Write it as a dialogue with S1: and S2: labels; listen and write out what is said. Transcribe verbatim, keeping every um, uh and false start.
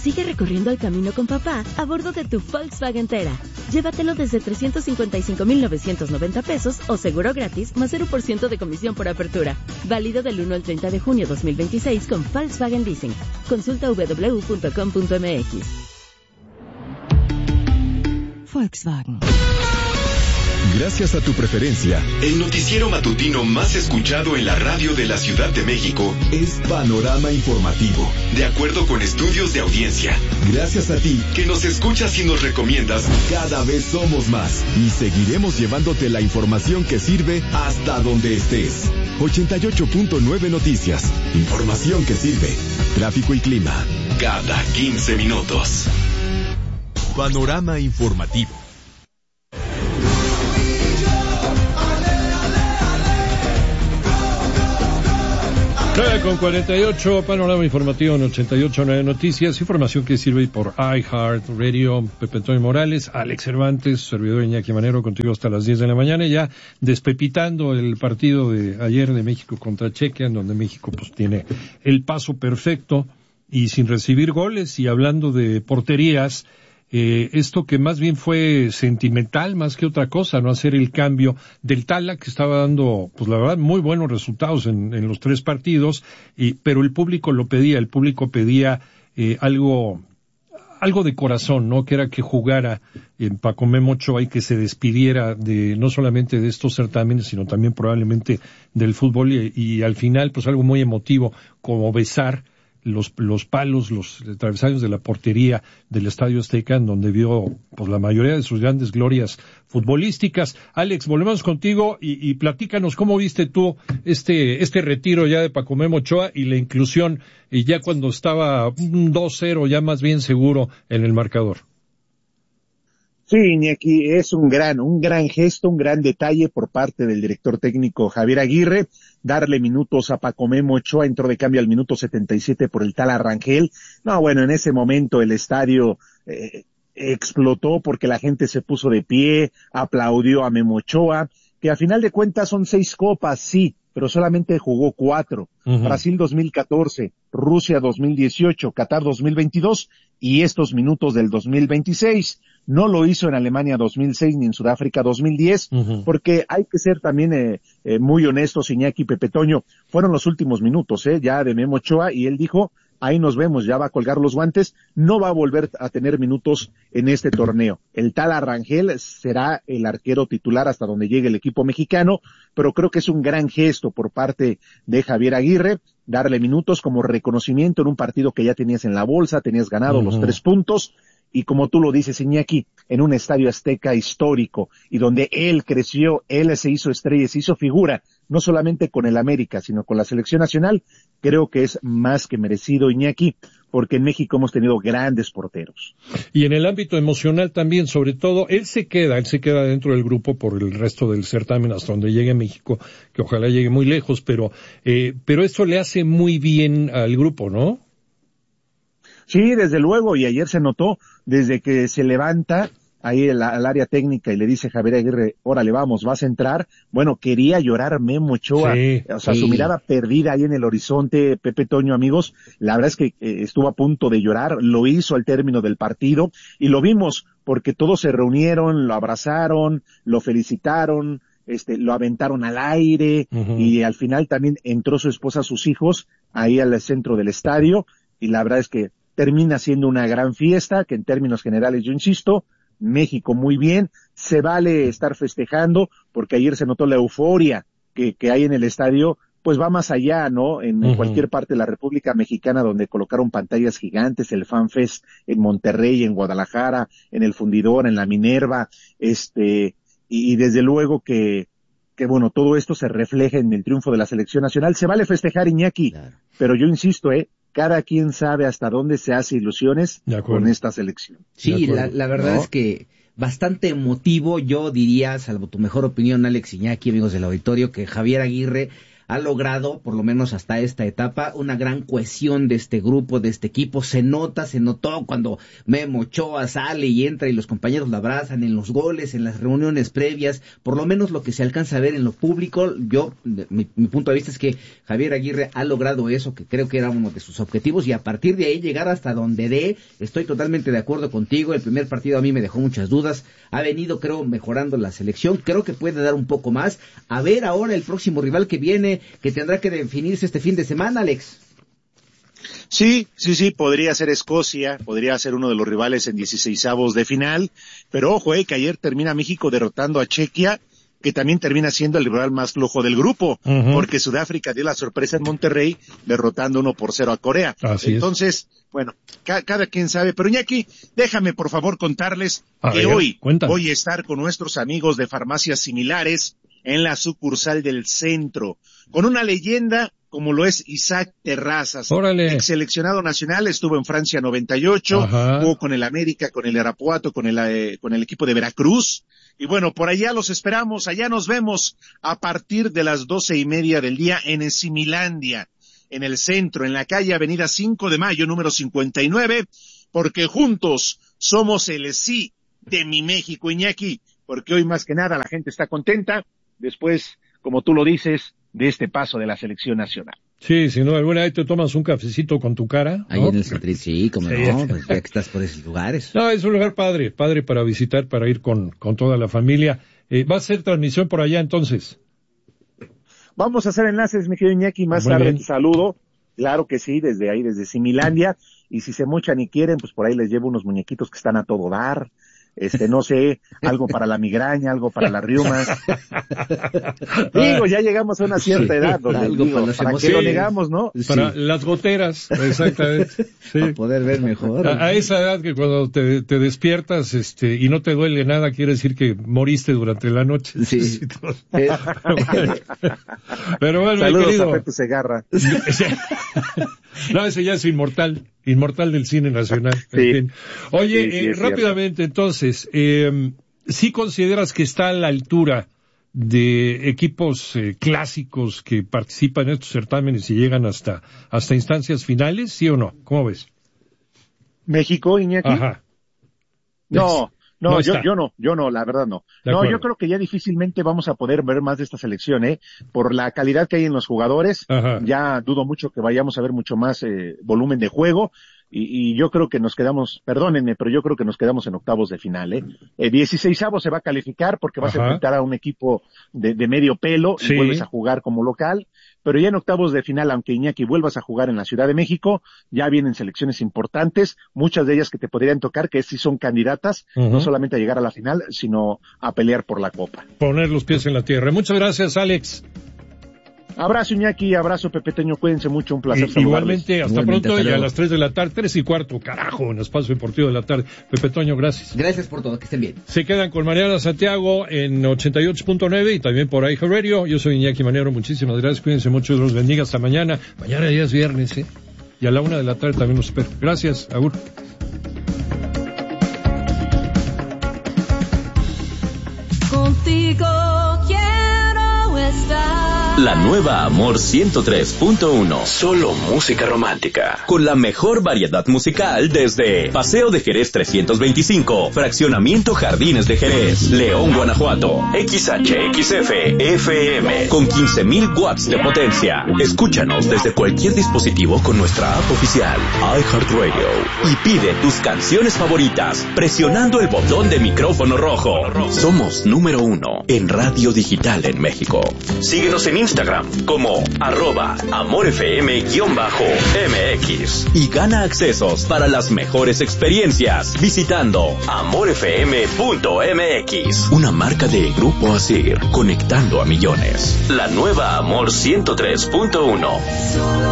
S1: Sigue recorriendo el camino con papá a bordo de tu Volkswagen Tera. Llévatelo desde trescientos cincuenta y cinco mil novecientos noventa pesos o seguro gratis más cero por ciento de comisión por apertura. Válido del uno al treinta de junio dos mil veintiséis con Volkswagen Leasing. Consulta doble u doble u doble u punto com punto m x.
S2: Volkswagen.
S3: Gracias a tu preferencia, el noticiero matutino más escuchado en la radio de la Ciudad de México es Panorama Informativo, de acuerdo con estudios de audiencia. Gracias a ti, que nos escuchas y nos recomiendas, cada vez somos más y seguiremos llevándote la información que sirve hasta donde estés. ochenta y ocho punto nueve Noticias, información que sirve. Tráfico y clima, cada quince minutos. Panorama Informativo.
S4: nueve con cuarenta y ocho, Panorama Informativo en ochenta y ocho punto nueve Noticias, información que sirve por iHeart Radio. Pepe Antonio Morales, Alex Cervantes, servidor Iñaki Manero, contigo hasta las diez de la mañana, ya despepitando el partido de ayer de México contra Chequia, en donde México pues tiene el paso perfecto y sin recibir goles, y hablando de porterías, Eh, esto que más bien fue sentimental más que otra cosa, no hacer el cambio del Tala, que estaba dando, pues la verdad, muy buenos resultados en, en los tres partidos, y, pero el público lo pedía, el público pedía eh, algo, algo de corazón, ¿no? Que era que jugara en Paco Memo Ochoa y que se despidiera de, no solamente de estos certámenes, sino también probablemente del fútbol, y, y al final, pues algo muy emotivo, como besar los los palos, los travesaños de la portería del Estadio Azteca, en donde vio pues la mayoría de sus grandes glorias futbolísticas. Alex, volvemos contigo y, y platícanos cómo viste tú este este retiro ya de Paco Memo Ochoa y la inclusión, y ya cuando estaba un dos cero ya más bien seguro en el marcador.
S5: Sí, Iñaki, es un gran, un gran gesto, un gran detalle por parte del director técnico Javier Aguirre, darle minutos a Paco Memo Ochoa, entró de cambio al minuto setenta y siete por el Tala Rangel. No, bueno, en ese momento el estadio eh, explotó porque la gente se puso de pie, aplaudió a Memo Ochoa, que a final de cuentas son seis copas, sí, pero solamente jugó cuatro. Uh-huh. Brasil dos mil catorce, Rusia dos mil dieciocho, Qatar dos mil veintidós y estos minutos del dos mil veintiséis. No lo hizo en Alemania dos mil seis ni en Sudáfrica dos mil diez, uh-huh. porque hay que ser también eh, eh, muy honestos, Iñaki y Pepe Toño, fueron los últimos minutos eh, ya de Memo Ochoa, y él dijo, ahí nos vemos, ya va a colgar los guantes, no va a volver a tener minutos en este torneo. El Tala Rangel será el arquero titular hasta donde llegue el equipo mexicano, pero creo que es un gran gesto por parte de Javier Aguirre, darle minutos como reconocimiento en un partido que ya tenías en la bolsa, tenías ganado uh-huh. los tres puntos, y como tú lo dices, Iñaki, en un estadio azteca histórico, y donde él creció, él se hizo estrella, se hizo figura, no solamente con el América, sino con la selección nacional, creo que es más que merecido, Iñaki, porque en México hemos tenido grandes porteros.
S4: Y en el ámbito emocional también, sobre todo, él se queda, él se queda dentro del grupo por el resto del certamen hasta donde llegue a México, que ojalá llegue muy lejos, pero, eh, pero esto le hace muy bien al grupo, ¿no?
S5: Sí, desde luego, y ayer se notó, desde que se levanta ahí al, al área técnica y le dice Javier Aguirre, órale, vamos, vas a entrar. Bueno, quería llorar Memo Ochoa, sí, o sea, sí. Su mirada perdida ahí en el horizonte, Pepe Toño, amigos, la verdad es que eh, estuvo a punto de llorar, lo hizo al término del partido, y lo vimos, porque todos se reunieron, lo abrazaron, lo felicitaron, este, lo aventaron al aire, uh-huh. y al final también entró su esposa, sus hijos, ahí al centro del estadio, y la verdad es que termina siendo una gran fiesta, que en términos generales, yo insisto, México muy bien, se vale estar festejando, porque ayer se notó la euforia que, que hay en el estadio, pues va más allá, ¿no? En, uh-huh. en cualquier parte de la República Mexicana, donde colocaron pantallas gigantes, el Fan Fest en Monterrey, en Guadalajara, en el Fundidor, en la Minerva, este, y, y desde luego que, que bueno, todo esto se refleja en el triunfo de la selección nacional. Se vale festejar, Iñaki, claro. Pero yo insisto, eh, cada quien sabe hasta dónde se hace ilusiones con esta selección.
S6: Sí, la, la verdad ¿no? es que bastante emotivo, yo diría, salvo tu mejor opinión, Alex Iñaki, amigos del auditorio, que Javier Aguirre ha logrado, por lo menos hasta esta etapa, una gran cohesión de este grupo, de este equipo. Se nota, se notó cuando Memo Ochoa sale y entra y los compañeros la abrazan en los goles, en las reuniones previas, por lo menos lo que se alcanza a ver en lo público. Yo, mi, mi punto de vista es que Javier Aguirre ha logrado eso, que creo que era uno de sus objetivos, y a partir de ahí llegar hasta donde dé. Estoy totalmente de acuerdo contigo. El primer partido a mí me dejó muchas dudas. Ha venido, creo, mejorando la selección. Creo que puede dar un poco más. A ver ahora el próximo rival que viene, que tendrá que definirse este fin de semana, Alex.
S5: Sí, sí, sí, podría ser Escocia, podría ser uno de los rivales en dieciseisavos de final, pero ojo, eh, que ayer termina México derrotando a Chequia, que también termina siendo el rival más flojo del grupo, uh-huh. porque Sudáfrica dio la sorpresa en Monterrey, derrotando uno por cero a Corea. Así Entonces, es. bueno, ca- cada quien sabe, pero Iñaki, déjame por favor contarles a que ver, hoy cuéntame. voy a estar con nuestros amigos de farmacias similares en la sucursal del centro, con una leyenda como lo es Isaac Terrazas, ex seleccionado nacional, estuvo en Francia noventa y ocho, Ajá. jugó con el América, con el Irapuato, con el, eh, con el equipo de Veracruz, y bueno, por allá los esperamos, allá nos vemos a partir de las doce y media del día en Esimilandia, en el centro, en la calle Avenida cinco de mayo, número cincuenta y nueve, porque juntos somos el sí de mi México, Iñaki, porque hoy más que nada la gente está contenta, después, como tú lo dices, de este paso de la selección nacional.
S4: Sí, si no, alguna vez te tomas un cafecito con tu cara, ¿no?
S6: Ahí en el centro, sí, como sí. no, pues ya que estás por esos lugares.
S4: No, es un lugar padre, padre para visitar, para ir con, con toda la familia. Eh, ¿Va a ser transmisión por allá entonces?
S5: Vamos a hacer enlaces, mi querido Iñaki, más Muy tarde bien. Te saludo. Claro que sí, desde ahí, desde Similandia. Y si se mochan y quieren, pues por ahí les llevo unos muñequitos que están a todo dar. Este, no sé, algo para la migraña, algo para las riumas. Digo, ya llegamos a una cierta edad, donde algo digo, para, para que lo negamos, ¿no?
S4: Para sí. las goteras, exactamente. Sí.
S6: Para poder ver mejor.
S4: A, a esa edad que cuando te, te despiertas, este, y no te duele nada, quiere decir que moriste durante la noche.
S6: Sí.
S4: Pero bueno,
S5: saludos,
S4: mi querido.
S5: A Pepe Segarra.
S4: No, ese ya es inmortal, inmortal del cine nacional.
S5: Sí.
S4: En fin. Oye,
S5: sí, sí,
S4: eh, rápidamente, cierto. entonces, eh, ¿sí consideras que está a la altura de equipos eh, clásicos que participan en estos certámenes y llegan hasta hasta instancias finales, sí o no? ¿Cómo ves?
S5: México, Iñaki.
S4: Ajá.
S5: No. No, no yo, yo no, yo no, la verdad no. No, yo creo que ya difícilmente vamos a poder ver más de esta selección, ¿eh? Por la calidad que hay en los jugadores, Ajá. ya dudo mucho que vayamos a ver mucho más eh, volumen de juego. Y, y yo creo que nos quedamos, perdónenme, pero yo creo que nos quedamos en octavos de final, ¿eh? eh dieciseisavos se va a calificar porque vas Ajá. a enfrentar a un equipo de, de medio pelo sí. y vuelves a jugar como local. Pero ya en octavos de final, aunque Iñaki vuelvas a jugar en la Ciudad de México, ya vienen selecciones importantes, muchas de ellas que te podrían tocar, que sí son candidatas, uh-huh. no solamente a llegar a la final, sino a pelear por la Copa.
S4: Poner los pies en la tierra. Muchas gracias, Alex.
S5: Abrazo, Iñaki, abrazo, Pepeteño, cuídense mucho, un placer saludarles.
S4: Igualmente, hasta Igualmente, pronto, hasta y a las tres de la tarde, tres y cuarto, carajo, en Espacio Deportivo de la tarde. Pepe Toño, gracias.
S6: Gracias por todo, que estén bien.
S4: Se quedan con Mariana Santiago en ochenta y ocho punto nueve y también por iHeartRadio. Yo soy Iñaki Manero, muchísimas gracias, cuídense mucho, Dios los bendiga, hasta mañana. Mañana ya es viernes, ¿eh? Y a la una de la tarde también los espero. Gracias, agur.
S7: Contigo quiero estar.
S8: La nueva Amor ciento tres punto uno. Solo música romántica. Con la mejor variedad musical desde Paseo de Jerez trescientos veinticinco, Fraccionamiento Jardines de Jerez, León, Guanajuato. X H X F F M con quince mil watts de potencia. Escúchanos desde cualquier dispositivo con nuestra app oficial iHeartRadio y pide tus canciones favoritas presionando el botón de micrófono rojo. Somos número uno en radio digital en México. Síguenos en Instagram como arroba amorfm-mx y gana accesos para las mejores experiencias visitando amorfm punto mx. Una marca de Grupo Asir, conectando a millones. La nueva Amor ciento tres punto uno.